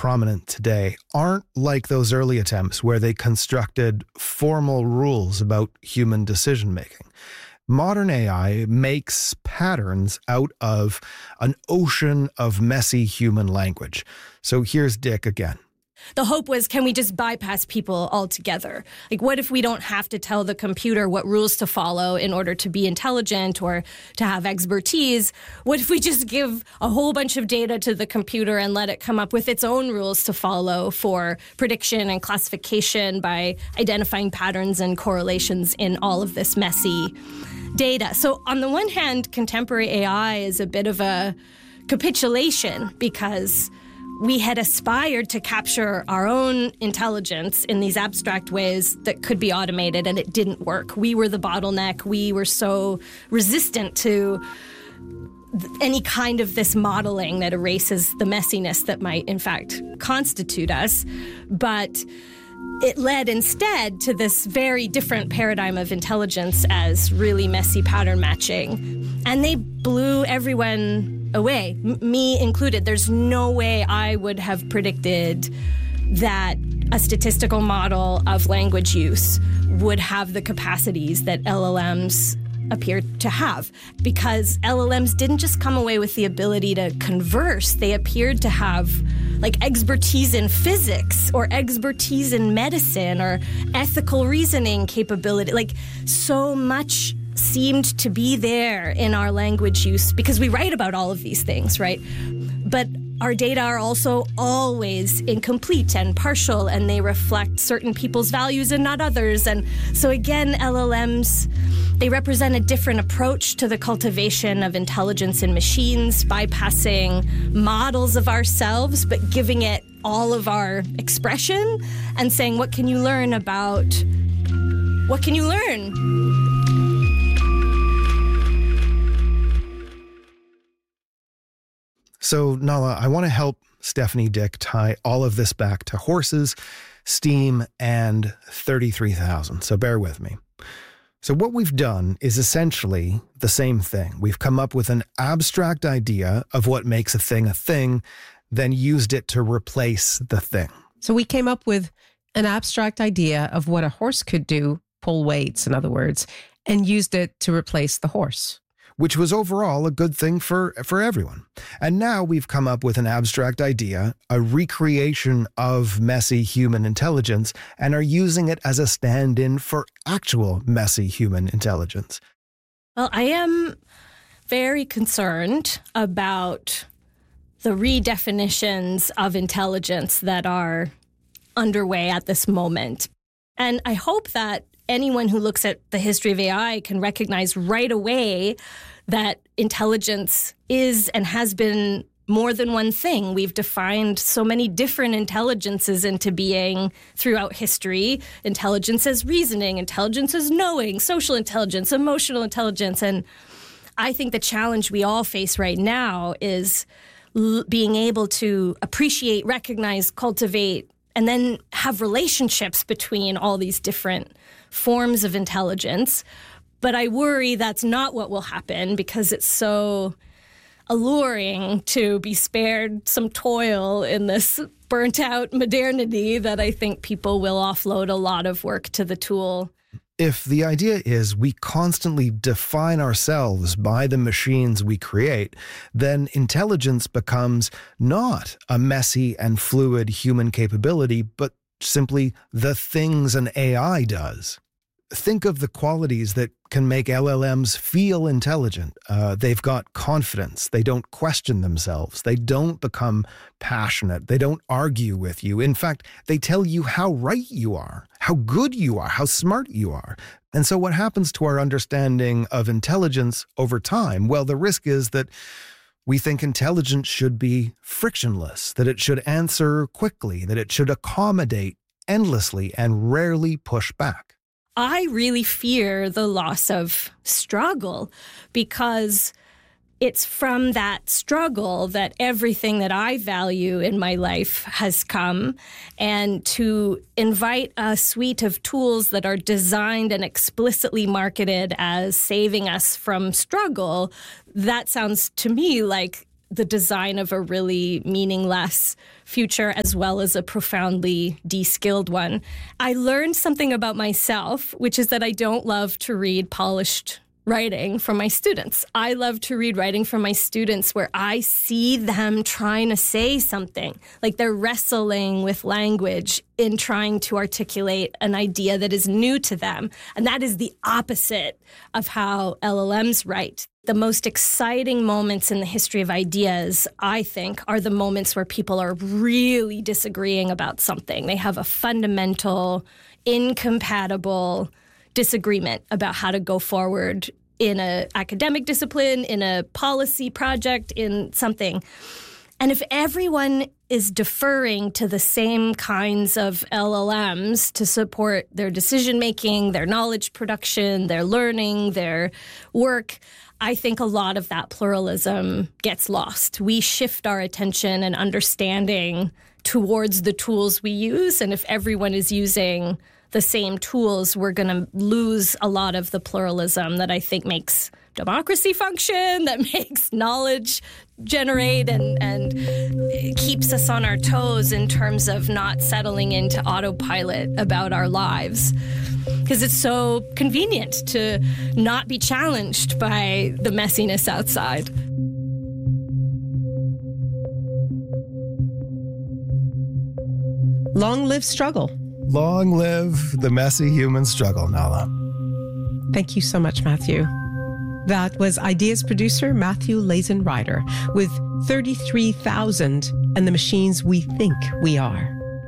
prominent today aren't like those early attempts where they constructed formal rules about human decision-making. Modern AI makes patterns out of an ocean of messy human language. So here's Dick again. The hope was, can we just bypass people altogether? Like, what if we don't have to tell the computer what rules to follow in order to be intelligent or to have expertise? What if we just give a whole bunch of data to the computer and let it come up with its own rules to follow for prediction and classification by identifying patterns and correlations in all of this messy data? So on the one hand, contemporary AI is a bit of a capitulation because we had aspired to capture our own intelligence in these abstract ways that could be automated, and it didn't work. We were the bottleneck. We were so resistant to any kind of this modeling that erases the messiness that might, in fact, constitute us. But it led instead to this very different paradigm of intelligence as really messy pattern matching. And they blew everyone away, me included. There's no way I would have predicted that a statistical model of language use would have the capacities that LLMs appear to have, because LLMs didn't just come away with the ability to converse. They appeared to have like expertise in physics or expertise in medicine or ethical reasoning capability. Like, so much seemed to be there in our language use because we write about all of these things, right? But our data are also always incomplete and partial, and they reflect certain people's values and not others. And so again, LLMs, they represent a different approach to the cultivation of intelligence in machines, bypassing models of ourselves, but giving it all of our expression and saying, what can you learn about, what can you learn? So, Nala, I want to help Stephanie Dick tie all of this back to horses, steam, and 33,000. So bear with me. So what we've done is essentially the same thing. We've come up with an abstract idea of what makes a thing, then used it to replace the thing. So we came up with an abstract idea of what a horse could do, pull weights, in other words, and used it to replace the horse. Which was overall a good thing for everyone. And now we've come up with an abstract idea, a recreation of messy human intelligence, and are using it as a stand-in for actual messy human intelligence. Well, I am very concerned about the redefinitions of intelligence that are underway at this moment. And I hope that anyone who looks at the history of AI can recognize right away that intelligence is and has been more than one thing. We've defined so many different intelligences into being throughout history. Intelligence as reasoning, intelligence as knowing, social intelligence, emotional intelligence. And I think the challenge we all face right now is being able to appreciate, recognize, cultivate, and then have relationships between all these different forms of intelligence. But I worry that's not what will happen because it's so alluring to be spared some toil in this burnt out modernity that I think people will offload a lot of work to the tool. If the idea is we constantly define ourselves by the machines we create, then intelligence becomes not a messy and fluid human capability, but simply the things an AI does. Think of the qualities that can make LLMs feel intelligent. They've got confidence. They don't question themselves. They don't become passionate. They don't argue with you. In fact, they tell you how right you are, how good you are, how smart you are. And so what happens to our understanding of intelligence over time? Well, the risk is that we think intelligence should be frictionless, that it should answer quickly, that it should accommodate endlessly and rarely push back. I really fear the loss of struggle because it's from that struggle that everything that I value in my life has come. And to invite a suite of tools that are designed and explicitly marketed as saving us from struggle, that sounds to me like the design of a really meaningless future as well as a profoundly de-skilled one. I learned something about myself, which is that I don't love to read polished writing from my students. I love to read writing from my students where I see them trying to say something, like they're wrestling with language in trying to articulate an idea that is new to them. And that is the opposite of how LLMs write. The most exciting moments in the history of ideas, I think, are the moments where people are really disagreeing about something. They have a fundamental, incompatible disagreement about how to go forward in an academic discipline, in a policy project, in something. And if everyone is deferring to the same kinds of LLMs to support their decision-making, their knowledge production, their learning, their work, I think a lot of that pluralism gets lost. We shift our attention and understanding towards the tools we use. And if everyone is using the same tools, we're going to lose a lot of the pluralism that I think makes democracy function, that makes knowledge generate and keeps us on our toes in terms of not settling into autopilot about our lives. Because it's so convenient to not be challenged by the messiness outside. Long live struggle. Long live the messy human struggle, Nala. Thank you so much, Matthew. That was Ideas producer Matthew Lazen-Ryder with 33,000 and the machines we think we are.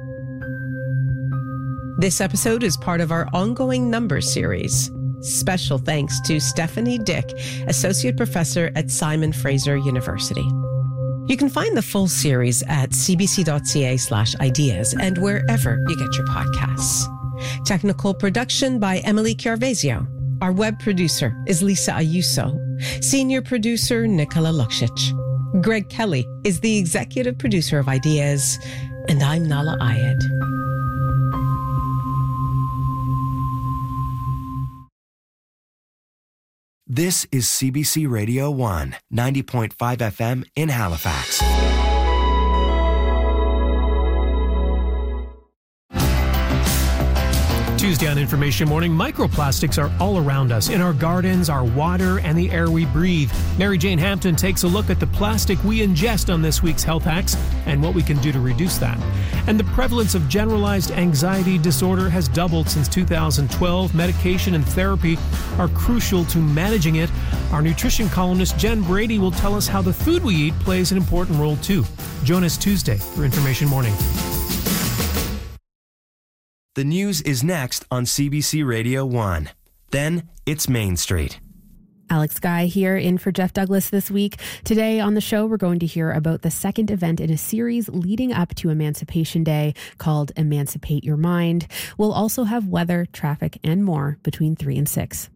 This episode is part of our ongoing Numbers series. Special thanks to Stephanie Dick, Associate Professor at Simon Fraser University. You can find the full series at cbc.ca/ideas and wherever you get your podcasts. Technical production by Emily Chiarvesio. Our web producer is Lisa Ayuso. Senior producer Nicola Luksic. Greg Kelly is the executive producer of Ideas, and I'm Nala Ayed. This is CBC Radio 1, 90.5 FM in Halifax. Tuesday on Information Morning, microplastics are all around us, in our gardens, our water, and the air we breathe. Mary Jane Hampton takes a look at the plastic we ingest on this week's Health Hacks and what we can do to reduce that. And the prevalence of generalized anxiety disorder has doubled since 2012. Medication and therapy are crucial to managing it. Our nutrition columnist Jen Brady will tell us how the food we eat plays an important role too. Join us Tuesday for Information Morning. The news is next on CBC Radio 1. Then it's Main Street. Alex Guy here in for Jeff Douglas this week. Today on the show, we're going to hear about the second event in a series leading up to Emancipation Day called Emancipate Your Mind. We'll also have weather, traffic, and more between 3 and 6.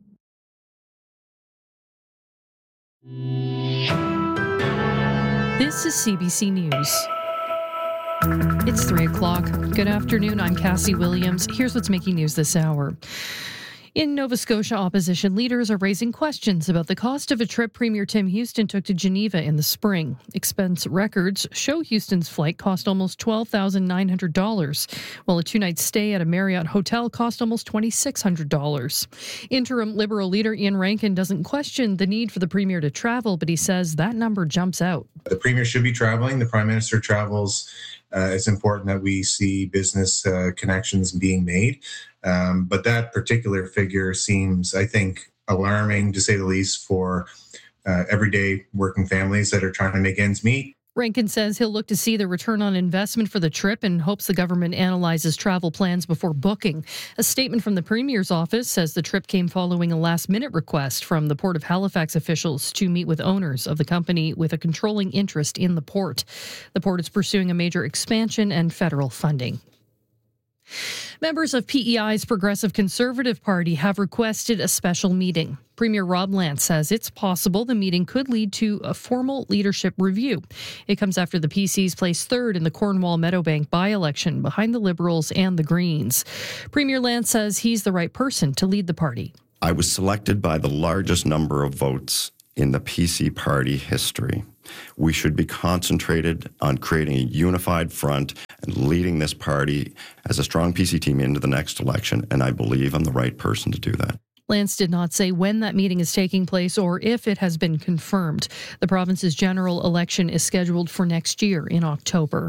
This is CBC News. It's 3 o'clock. Good afternoon. I'm Cassie Williams. Here's what's making news this hour. In Nova Scotia, opposition leaders are raising questions about the cost of a trip Premier Tim Houston took to Geneva in the spring. Expense records show Houston's flight cost almost $12,900, while a two-night stay at a Marriott hotel cost almost $2,600. Interim Liberal leader Ian Rankin doesn't question the need for the Premier to travel, but he says that number jumps out. The Premier should be traveling. The Prime Minister travels. It's important that we see business connections being made. But that particular figure seems, I think, alarming, to say the least, for everyday working families that are trying to make ends meet. Rankin says he'll look to see the return on investment for the trip and hopes the government analyzes travel plans before booking. A statement from the Premier's office says the trip came following a last-minute request from the Port of Halifax officials to meet with owners of the company with a controlling interest in the port. The port is pursuing a major expansion and federal funding. Members of PEI's Progressive Conservative Party have requested a special meeting. Premier Rob Lance says it's possible the meeting could lead to a formal leadership review. It comes after the PCs placed third in the Cornwall-Meadowbank by-election behind the Liberals and the Greens. Premier Lance says he's the right person to lead the party. I was selected by the largest number of votes in the PC party history. We should be concentrated on creating a unified front and leading this party as a strong PC team into the next election, and I believe I'm the right person to do that. Lance did not say when that meeting is taking place or if it has been confirmed. The province's general election is scheduled for next year in October.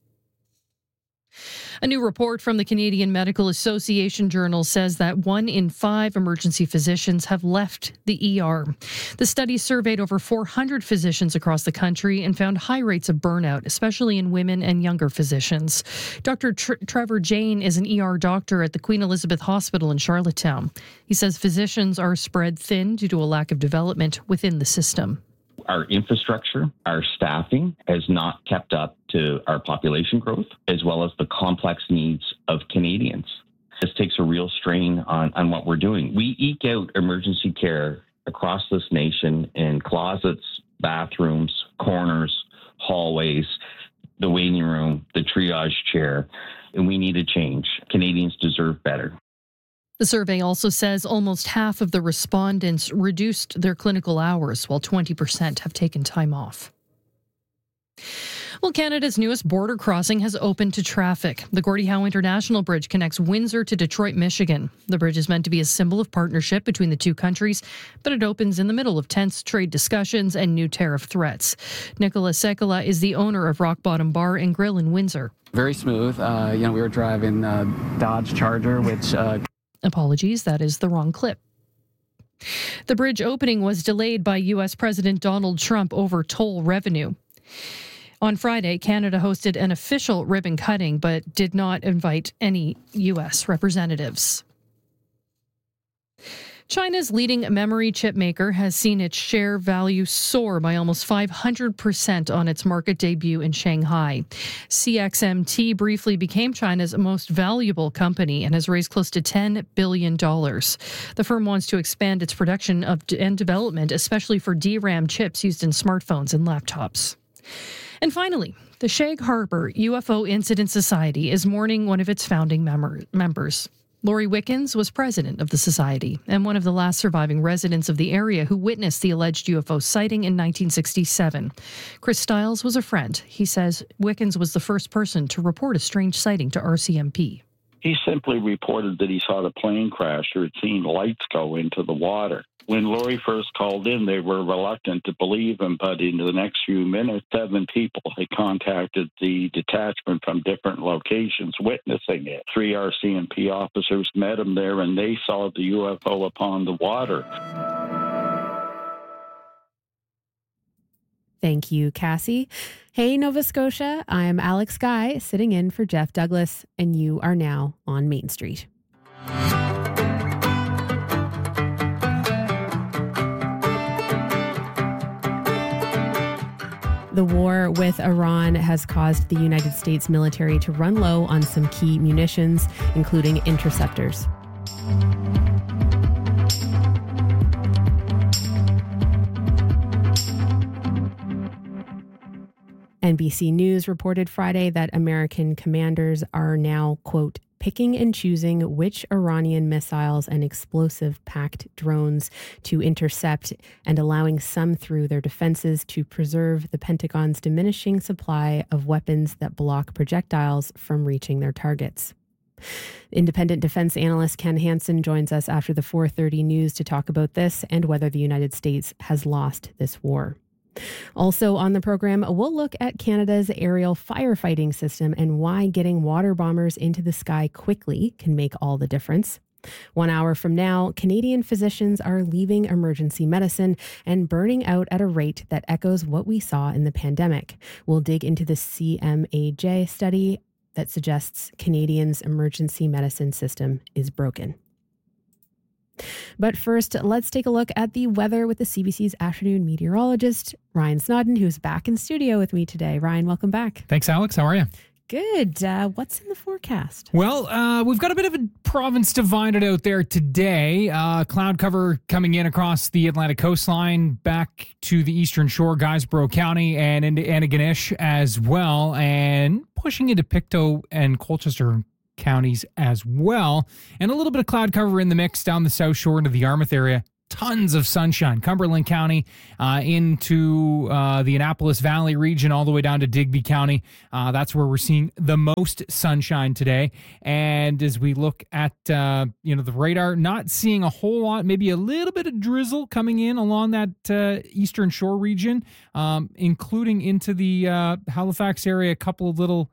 A new report from the Canadian Medical Association Journal says that 1 in 5 emergency physicians have left the ER. The study surveyed over 400 physicians across the country and found high rates of burnout, especially in women and younger physicians. Dr. Trevor Jane is an ER doctor at the Queen Elizabeth Hospital in Charlottetown. He says physicians are spread thin due to a lack of development within the system. Our infrastructure, our staffing has not kept up to our population growth, as well as the complex needs of Canadians. This takes a real strain on what we're doing. We eke out emergency care across this nation in closets, bathrooms, corners, hallways, the waiting room, the triage chair, and we need a change. Canadians deserve better. The survey also says almost half of the respondents reduced their clinical hours, while 20% have taken time off. Well, Canada's newest border crossing has opened to traffic. The Gordie Howe International Bridge connects Windsor to Detroit, Michigan. The bridge is meant to be a symbol of partnership between the two countries, but it opens in the middle of tense trade discussions and new tariff threats. Nicholas Sekala is the owner of Rock Bottom Bar and Grill in Windsor. Very smooth. We were driving Dodge Charger, which... Apologies, that is the wrong clip. The bridge opening was delayed by U.S. President Donald Trump over toll revenue. On Friday, Canada hosted an official ribbon cutting, but did not invite any U.S. representatives. China's leading memory chip maker has seen its share value soar by almost 500% on its market debut in Shanghai. CXMT briefly became China's most valuable company and has raised close to $10 billion. The firm wants to expand its production and development, especially for DRAM chips used in smartphones and laptops. And finally, the Shag Harbor UFO Incident Society is mourning one of its founding members. Lori Wickens was president of the society and one of the last surviving residents of the area who witnessed the alleged UFO sighting in 1967. Chris Stiles was a friend. He says Wickens was the first person to report a strange sighting to RCMP. He simply reported that he saw the plane crash or had seen lights go into the water. When Lori first called in, they were reluctant to believe him, but in the next few minutes, 7 people had contacted the detachment from different locations witnessing it. 3 RCMP officers met him there, and they saw the UFO upon the water. Thank you, Cassie. Hey, Nova Scotia, I'm Alex Guy, sitting in for Jeff Douglas, and you are now on Main Street. The war with Iran has caused the United States military to run low on some key munitions, including interceptors. NBC News reported Friday that American commanders are now, quote, picking and choosing which Iranian missiles and explosive-packed drones to intercept and allowing some through their defenses to preserve the Pentagon's diminishing supply of weapons that block projectiles from reaching their targets. Independent defense analyst Ken Hansen joins us after the 4:30 news to talk about this and whether the United States has lost this war. Also on the program, we'll look at Canada's aerial firefighting system and why getting water bombers into the sky quickly can make all the difference. 1 hour from now, Canadian physicians are leaving emergency medicine and burning out at a rate that echoes what we saw in the pandemic. We'll dig into the CMAJ study that suggests Canadians' emergency medicine system is broken. But first, let's take a look at the weather with the CBC's afternoon meteorologist, Ryan Snodden, who's back in studio with me today. Ryan, welcome back. Thanks, Alex. How are you? Good. What's in the forecast? Well, we've got a bit of a province divided out there today. Cloud cover coming in across the Atlantic coastline, back to the eastern shore, Guysborough County, and into Antigonish as well, and pushing into Pictou and Colchester counties as well, and a little bit of cloud cover in the mix down the south shore into the Yarmouth area tons of sunshine. Cumberland County into the Annapolis Valley region, all the way down to Digby County. That's where we're seeing the most sunshine today. And as we look at the radar, not seeing a whole lot, maybe a little bit of drizzle coming in along that Eastern Shore region, including into the Halifax area, a couple of little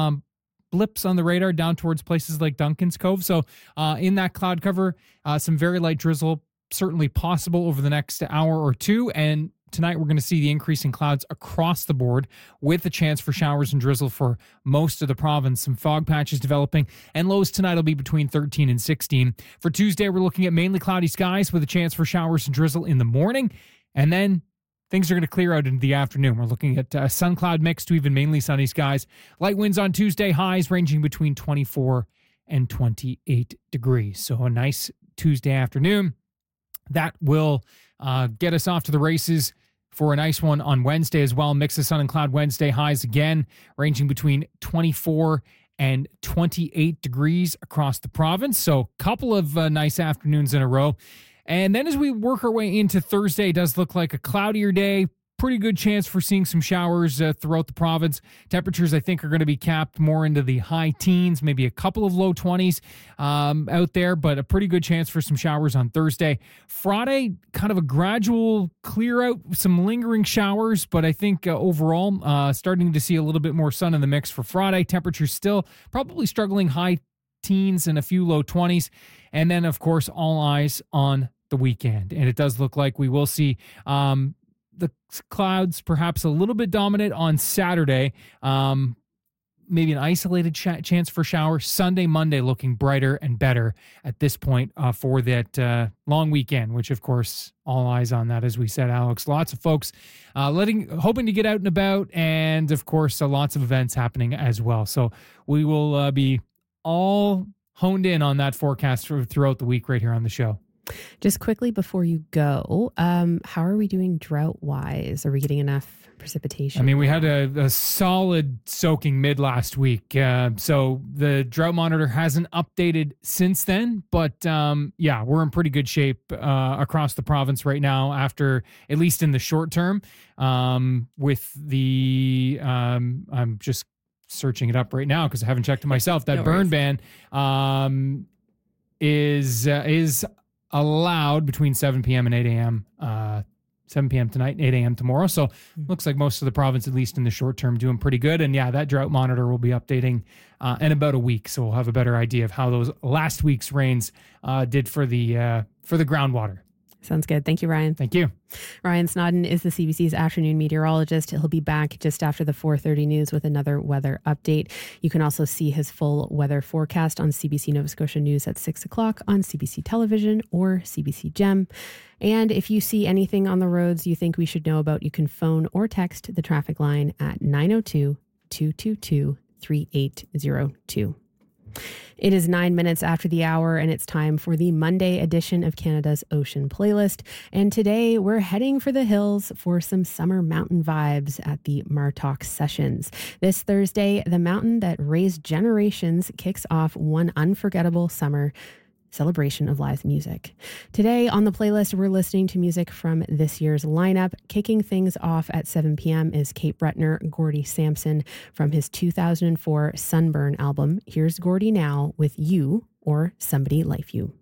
blips on the radar down towards places like Duncan's Cove. So in that cloud cover, some very light drizzle certainly possible over the next hour or two. And tonight we're going to see the increase in clouds across the board with a chance for showers and drizzle for most of the province. Some fog patches developing, and lows tonight will be between 13 and 16. For Tuesday, we're looking at mainly cloudy skies with a chance for showers and drizzle in the morning. And then things are going to clear out into the afternoon. We're looking at a sun cloud mix to even mainly sunny skies. Light winds on Tuesday, highs ranging between 24 and 28 degrees. So a nice Tuesday afternoon. That will get us off to the races for a nice one on Wednesday as well. Mix of sun and cloud Wednesday, highs again ranging between 24 and 28 degrees across the province. So a couple of nice afternoons in a row. And then as we work our way into Thursday, it does look like a cloudier day. Pretty good chance for seeing some showers throughout the province. Temperatures, I think, are going to be capped more into the high teens, maybe a couple of low 20s out there, but a pretty good chance for some showers on Thursday. Friday, kind of a gradual clear out, some lingering showers, but I think overall starting to see a little bit more sun in the mix for Friday. Temperatures still probably struggling high teens and a few low 20s. And then, of course, all eyes on the weekend. And it does look like we will see the clouds perhaps a little bit dominant on Saturday. Maybe an isolated chance for showers. Sunday, Monday looking brighter and better at this point for that long weekend, which, of course, all eyes on that, as we said, Alex. Lots of folks hoping to get out and about, and, of course, lots of events happening as well. So we will be all honed in on that forecast throughout the week right here on the show. Just quickly before you go, how are we doing drought-wise? Are we getting enough precipitation? I mean, we had a solid soaking mid last week. So the drought monitor hasn't updated since then. But we're in pretty good shape across the province right now after, at least in the short term, with the, I'm just searching it up right now because I haven't checked it myself. That burn ban is allowed between 7 p.m. and 8 a.m. 7 p.m. tonight, 8 a.m. tomorrow. So looks like most of the province, at least in the short term, doing pretty good. And yeah, that drought monitor will be updating in about a week. So we'll have a better idea of how those last week's rains did for the groundwater. Sounds good. Thank you, Ryan. Thank you. Ryan Snodden is the CBC's afternoon meteorologist. He'll be back just after the 4:30 news with another weather update. You can also see his full weather forecast on CBC Nova Scotia News at 6 o'clock on CBC Television or CBC Gem. And if you see anything on the roads you think we should know about, you can phone or text the traffic line at 902-222-3802. It is 9 minutes after the hour, and it's time for the Monday edition of Canada's Ocean Playlist. And today we're heading for the hills for some summer mountain vibes at the Martok Sessions. This Thursday, the mountain that raised generations kicks off one unforgettable summer celebration of live music. Today on the playlist, we're listening to music from this year's lineup. Kicking things off at 7 p.m. is Cape Bretner Gordie Sampson from his 2004 Sunburn album. Here's Gordie now with You or Somebody Like You.